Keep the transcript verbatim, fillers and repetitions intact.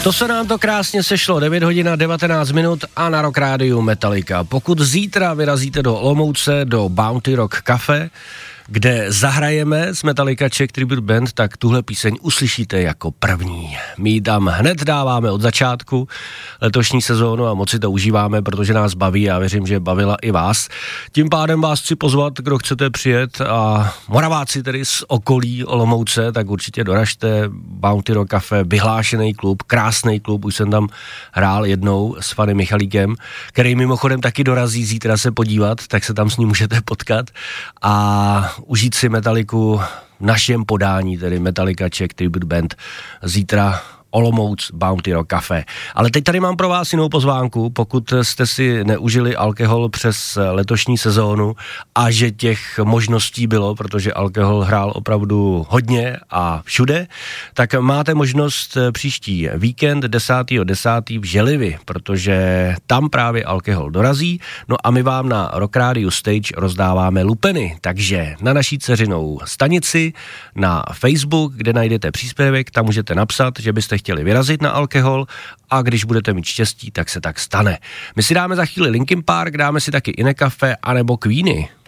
To se nám to krásně sešlo, devět hodin a devatenáct minut a na Rock Rádiu Metallica. Pokud zítra vyrazíte do Olomouce, do Bounty Rock Cafe, kde zahrajeme s Metallica Czech Tribute Band, tak tuhle píseň uslyšíte jako první. My ji tam hned dáváme od začátku letošní sezónu a moc si to užíváme, protože nás baví a věřím, že bavila i vás. Tím pádem vás chci pozvat, kdo chcete přijet a Moraváci tedy z okolí Olomouce, tak určitě doražte. Bounty Rock Cafe, vyhlášený klub, krásný klub, už jsem tam hrál jednou s panem Michalíkem, který mimochodem taky dorazí zítra se podívat, tak se tam s ním můžete potkat a užít si Metalliku v našem podání, tedy Metallica Czech Tribute Band, zítra Olomouc Bounty Rock Cafe. Ale teď tady mám pro vás jinou pozvánku, pokud jste si neužili alkohol přes letošní sezónu a že těch možností bylo, protože alkohol hrál opravdu hodně a všude, tak máte možnost příští víkend desátého desátého v Želivi, protože tam právě alkohol dorazí, no a my vám na Rock Radio Stage rozdáváme lupeny, takže na naší dceřinou stanici, na Facebook, kde najdete příspěvek, tam můžete napsat, že byste chtěli vyrazit na alkohol a když budete mít štěstí, tak se tak stane. My si dáme za chvíli Linkin Park, dáme si taky Ine Café anebo Queeny.